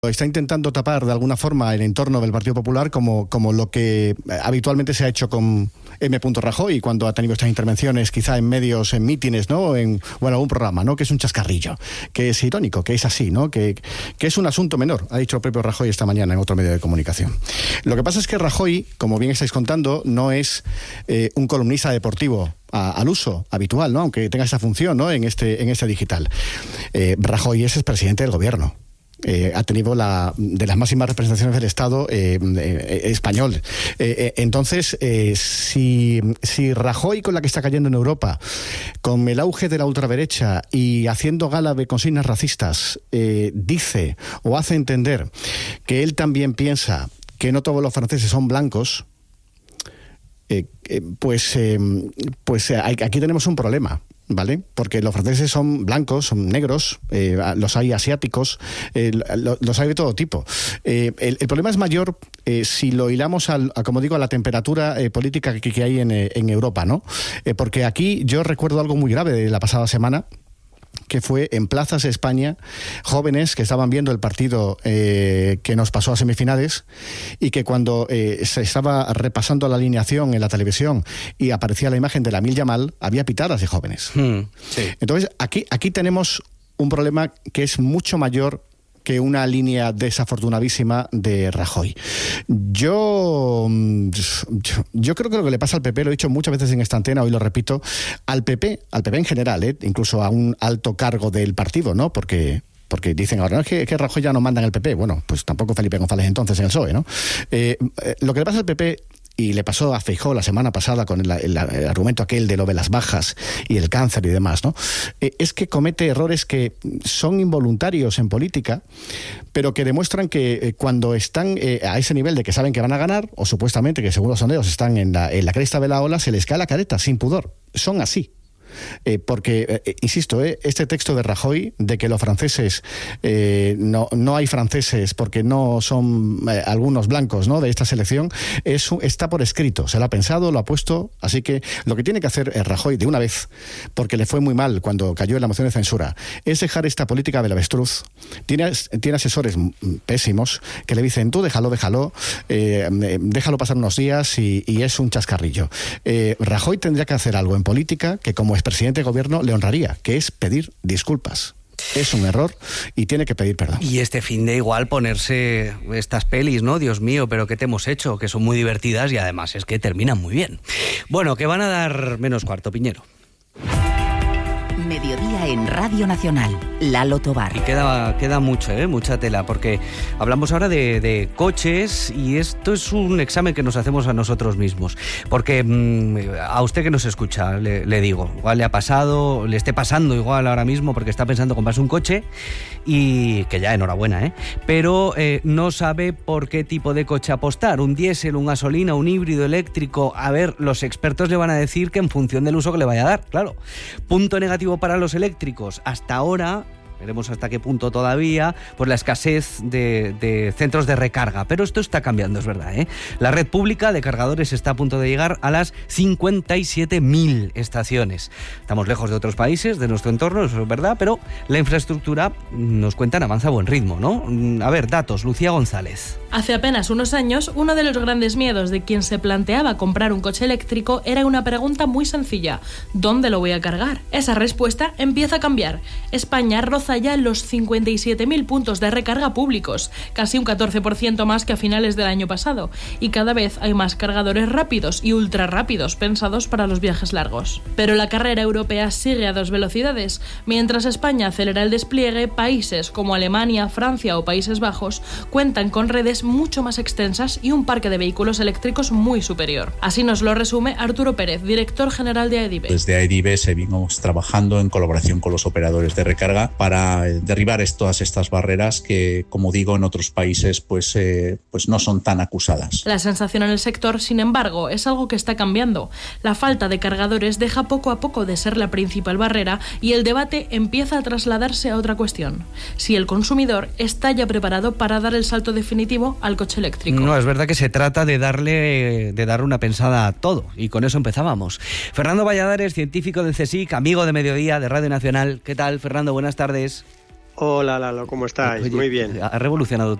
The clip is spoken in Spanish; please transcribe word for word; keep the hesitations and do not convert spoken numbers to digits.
Está intentando tapar de alguna forma el entorno del Partido Popular como, como lo que habitualmente se ha hecho con M. Rajoy cuando ha tenido estas intervenciones, quizá en medios, en mítines, ¿no? En, bueno, algún programa, ¿no? Que es un chascarrillo, que es irónico, que es así, ¿no? Que, que es un asunto menor, ha dicho el propio Rajoy esta mañana en otro medio de comunicación. Lo que pasa es que Rajoy, como bien estáis contando, no es eh, un columnista deportivo A, al uso habitual, ¿no? Aunque tenga esa función, ¿no? En este, en este digital. Eh, Rajoy es el presidente del gobierno. Eh, ha tenido la de las máximas representaciones del Estado eh, eh, español. Eh, eh, entonces, eh, si, si Rajoy, con la que está cayendo en Europa, con el auge de la ultraderecha y haciendo gala de consignas racistas, eh, dice o hace entender que él también piensa que no todos los franceses son blancos, eh, eh, pues, eh, pues eh, aquí tenemos un problema, ¿vale? Porque los franceses son blancos, son negros, eh, los hay asiáticos, eh, los hay de todo tipo. Eh, el, el problema es mayor eh, si lo hilamos, al, a, como digo, a la temperatura eh, política que, que hay en, en Europa, ¿no? Eh, porque aquí yo recuerdo algo muy grave de la pasada semana, que fue en plazas de España, jóvenes que estaban viendo el partido eh, que nos pasó a semifinales y que cuando eh, se estaba repasando la alineación en la televisión y aparecía la imagen de Lamine Yamal, había pitadas de jóvenes. Mm, sí. Entonces, aquí, aquí tenemos un problema que es mucho mayor que una línea desafortunadísima de Rajoy. Yo, yo, yo creo que lo que le pasa al P P, lo he dicho muchas veces en esta antena, hoy lo repito, al P P, al P P en general, ¿eh? Incluso a un alto cargo del partido, ¿no? Porque... porque dicen ahora, no, es que, que Rajoy ya no manda en el P P. Bueno, pues tampoco Felipe González entonces en el P S O E, ¿no? Eh, eh, lo que le pasa al P P, y le pasó a Feijóo la semana pasada con el, el, el argumento aquel de lo de las bajas y el cáncer y demás, ¿no? Eh, es que comete errores que son involuntarios en política, pero que demuestran que eh, cuando están eh, a ese nivel de que saben que van a ganar, o supuestamente que según los sondeos están en la, en la cresta de la ola, se les cae la careta sin pudor. Son así. Eh, porque, eh, insisto, eh, este texto de Rajoy de que los franceses, eh, no, no hay franceses porque no son eh, algunos blancos, ¿no?, de esta selección, es, está por escrito, se lo ha pensado, lo ha puesto, así que lo que tiene que hacer eh, Rajoy de una vez, porque le fue muy mal cuando cayó en la moción de censura, es dejar esta política del avestruz. Tiene, tiene asesores pésimos que le dicen, tú déjalo, déjalo, eh, déjalo pasar unos días y, y es un chascarrillo. Eh, Rajoy tendría que hacer algo en política que como presidente de gobierno le honraría, que es pedir disculpas. Es un error y tiene que pedir perdón. Y este fin de igual ponerse estas pelis, ¿no? Dios mío, pero ¿qué te hemos hecho? Que son muy divertidas y además es que terminan muy bien. Bueno, que van a dar menos cuarto, Piñero. Mediodía en Radio Nacional, Lalo Tobar. Y queda, queda mucho, ¿eh? Mucha tela, porque hablamos ahora de, de coches y esto es un examen que nos hacemos a nosotros mismos. Porque mmm, a usted que nos escucha, le, le digo, igual le ha pasado, le esté pasando igual ahora mismo porque está pensando comprarse un coche y que ya enhorabuena, ¿eh? Pero eh, no sabe por qué tipo de coche apostar, un diésel, un gasolina, un híbrido eléctrico. A ver, los expertos le van a decir que en función del uso que le vaya a dar, claro. Punto negativo para los eléctricos, hasta ahora, veremos hasta qué punto todavía, pues la escasez de, de centros de recarga. Pero esto está cambiando, es verdad, ¿eh? La red pública de cargadores está a punto de llegar a las cincuenta y siete mil estaciones. Estamos lejos de otros países, de nuestro entorno, eso es verdad, pero la infraestructura, nos cuentan, avanza a buen ritmo, ¿no? A ver, datos, Lucía González. Hace apenas unos años, uno de los grandes miedos de quien se planteaba comprar un coche eléctrico era una pregunta muy sencilla: ¿dónde lo voy a cargar? Esa respuesta empieza a cambiar. España roza ya los cincuenta y siete mil puntos de recarga públicos, casi un catorce por ciento más que a finales del año pasado, y cada vez hay más cargadores rápidos y ultra rápidos pensados para los viajes largos. Pero la carrera europea sigue a dos velocidades. Mientras España acelera el despliegue, países como Alemania, Francia o Países Bajos cuentan con redes mucho más extensas y un parque de vehículos eléctricos muy superior. Así nos lo resume Arturo Pérez, director general de AEDIBE. Desde AEDIBE seguimos trabajando en colaboración con los operadores de recarga para derribar todas estas barreras que, como digo, en otros países pues, eh, pues no son tan acusadas. La sensación en el sector, sin embargo, es algo que está cambiando. La falta de cargadores deja poco a poco de ser la principal barrera y el debate empieza a trasladarse a otra cuestión: si el consumidor está ya preparado para dar el salto definitivo al coche eléctrico. No, es verdad que se trata de darle, de dar una pensada a todo, y con eso empezábamos. Fernando Valladares, científico del CSIC, amigo de Mediodía, de Radio Nacional. ¿Qué tal, Fernando? Buenas tardes. Hola Lalo, ¿cómo estáis? Oye, muy bien. Ha revolucionado